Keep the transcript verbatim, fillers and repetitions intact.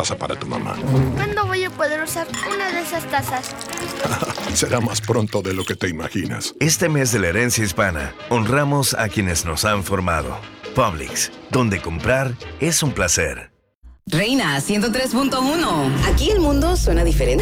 taza para tu mamá. ¿Cuándo voy a poder usar una de esas tazas? Será más pronto de lo que te imaginas. Este mes de la herencia hispana, honramos a quienes nos han formado. Publix, donde comprar es un placer. Reina ciento tres punto uno. Aquí el mundo suena diferente.